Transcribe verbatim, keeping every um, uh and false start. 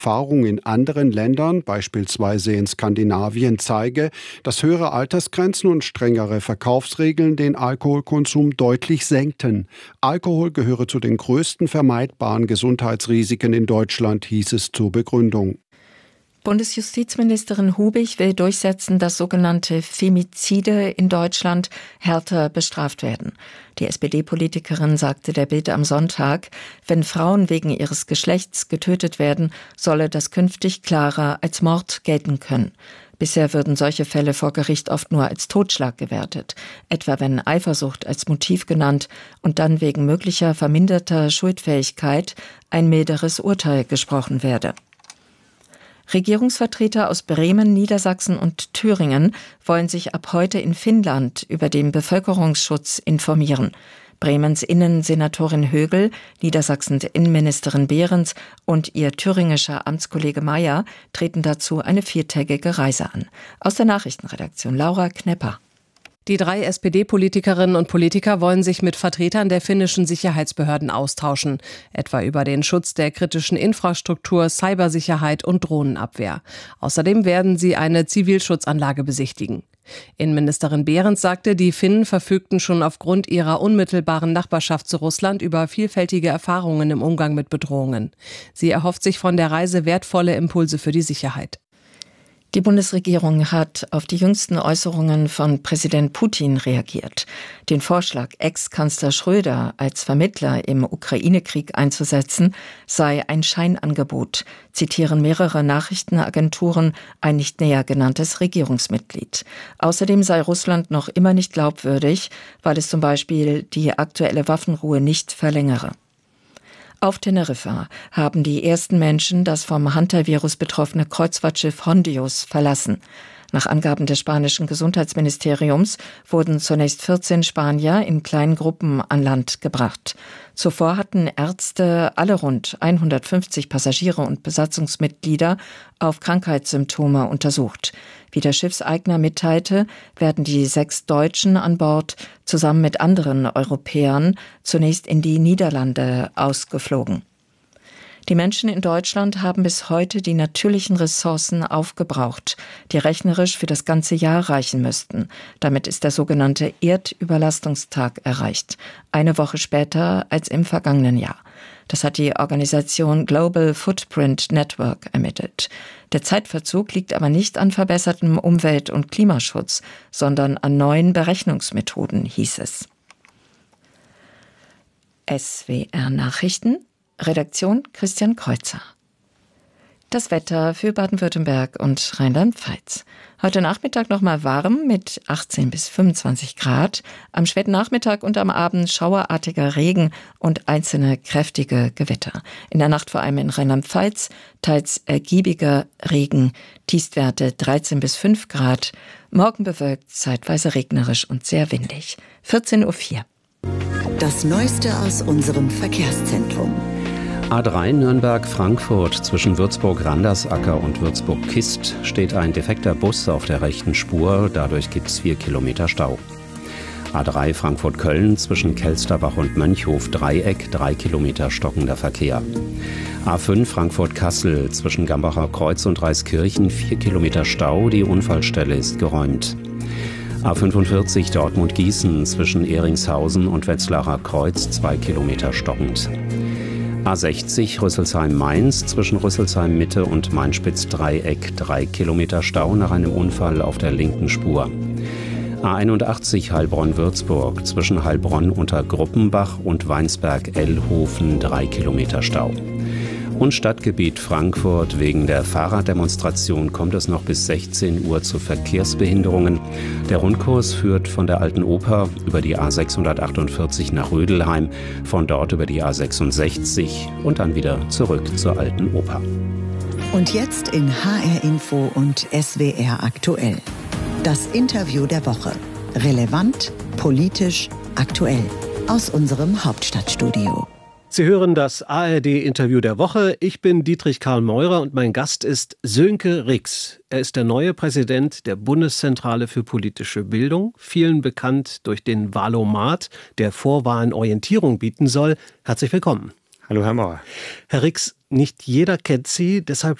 Erfahrung in anderen Ländern, beispielsweise in Skandinavien, zeige, dass höhere Altersgrenzen und strengere Verkaufsregeln den Alkoholkonsum deutlich senkten. Alkohol gehöre zu den größten vermeidbaren Gesundheitsrisiken in Deutschland, hieß es zur Begründung. Bundesjustizministerin Hubig will durchsetzen, dass sogenannte Femizide in Deutschland härter bestraft werden. Die S P D-Politikerin sagte der Bild am Sonntag, wenn Frauen wegen ihres Geschlechts getötet werden, solle das künftig klarer als Mord gelten können. Bisher würden solche Fälle vor Gericht oft nur als Totschlag gewertet, etwa wenn Eifersucht als Motiv genannt und dann wegen möglicher verminderter Schuldfähigkeit ein milderes Urteil gesprochen werde. Regierungsvertreter aus Bremen, Niedersachsen und Thüringen wollen sich ab heute in Finnland über den Bevölkerungsschutz informieren. Bremens Innensenatorin Högel, Niedersachsens Innenministerin Behrens und ihr thüringischer Amtskollege Mayer treten dazu eine viertägige Reise an. Aus der Nachrichtenredaktion Laura Knepper. Die drei S P D-Politikerinnen und Politiker wollen sich mit Vertretern der finnischen Sicherheitsbehörden austauschen, etwa über den Schutz der kritischen Infrastruktur, Cybersicherheit und Drohnenabwehr. Außerdem werden sie eine Zivilschutzanlage besichtigen. Innenministerin Behrens sagte, die Finnen verfügten schon aufgrund ihrer unmittelbaren Nachbarschaft zu Russland über vielfältige Erfahrungen im Umgang mit Bedrohungen. Sie erhofft sich von der Reise wertvolle Impulse für die Sicherheit. Die Bundesregierung hat auf die jüngsten Äußerungen von Präsident Putin reagiert. Den Vorschlag, Ex-Kanzler Schröder als Vermittler im Ukraine-Krieg einzusetzen, sei ein Scheinangebot, zitieren mehrere Nachrichtenagenturen ein nicht näher genanntes Regierungsmitglied. Außerdem sei Russland noch immer nicht glaubwürdig, weil es zum Beispiel die aktuelle Waffenruhe nicht verlängere. Auf Teneriffa haben die ersten Menschen das vom Hantavirus betroffene Kreuzfahrtschiff Hondius verlassen. Nach Angaben des spanischen Gesundheitsministeriums wurden zunächst vierzehn Spanier in kleinen Gruppen an Land gebracht. Zuvor hatten Ärzte alle rund hundertfünfzig Passagiere und Besatzungsmitglieder auf Krankheitssymptome untersucht. Wie der Schiffseigner mitteilte, werden die sechs Deutschen an Bord zusammen mit anderen Europäern zunächst in die Niederlande ausgeflogen. Die Menschen in Deutschland haben bis heute die natürlichen Ressourcen aufgebraucht, die rechnerisch für das ganze Jahr reichen müssten. Damit ist der sogenannte Erdüberlastungstag erreicht, eine Woche später als im vergangenen Jahr. Das hat die Organisation Global Footprint Network ermittelt. Der Zeitverzug liegt aber nicht an verbessertem Umwelt- und Klimaschutz, sondern an neuen Berechnungsmethoden, hieß es. S W R Nachrichten. Redaktion Christian Kreuzer. Das Wetter für Baden-Württemberg und Rheinland-Pfalz. Heute Nachmittag noch mal warm mit achtzehn bis fünfundzwanzig Grad. Am späten Nachmittag und am Abend schauerartiger Regen und einzelne kräftige Gewitter. In der Nacht vor allem in Rheinland-Pfalz teils ergiebiger Regen. Tiefstwerte dreizehn bis fünf Grad. Morgen bewölkt, zeitweise regnerisch und sehr windig. vierzehn Uhr vier. Das Neueste aus unserem Verkehrszentrum. A drei Nürnberg-Frankfurt zwischen Würzburg-Randersacker und Würzburg-Kist steht ein defekter Bus auf der rechten Spur, dadurch gibt es vier Kilometer Stau. A drei Frankfurt-Köln zwischen Kelsterbach und Mönchhof-Dreieck, drei Kilometer stockender Verkehr. A fünf Frankfurt-Kassel zwischen Gambacher Kreuz und Reiskirchen, vier Kilometer Stau, die Unfallstelle ist geräumt. A fünfundvierzig Dortmund-Gießen zwischen Ehringshausen und Wetzlarer Kreuz, zwei Kilometer stockend. A sechzig Rüsselsheim-Mainz zwischen Rüsselsheim-Mitte und Mainspitz-Dreieck, drei Kilometer Stau nach einem Unfall auf der linken Spur. A einundachtzig Heilbronn-Würzburg zwischen Heilbronn unter Gruppenbach und Weinsberg-Ellhofen, drei Kilometer Stau. Und Stadtgebiet Frankfurt. Wegen der Fahrraddemonstration kommt es noch bis sechzehn Uhr zu Verkehrsbehinderungen. Der Rundkurs führt von der Alten Oper über die A sechshundertachtundvierzig nach Rödelheim, von dort über die A sechsundsechzig und dann wieder zurück zur Alten Oper. Und jetzt in H R Info und S W R aktuell. Das Interview der Woche. Relevant, politisch, aktuell. Aus unserem Hauptstadtstudio. Sie hören das A R D-Interview der Woche. Ich bin Dietrich Karl Meurer und mein Gast ist Sönke Rix. Er ist der neue Präsident der Bundeszentrale für politische Bildung, vielen bekannt durch den Wahlomat, der Vorwahlen Orientierung bieten soll. Herzlich willkommen. Hallo, Herr Maurer. Herr Rix, nicht jeder kennt Sie, deshalb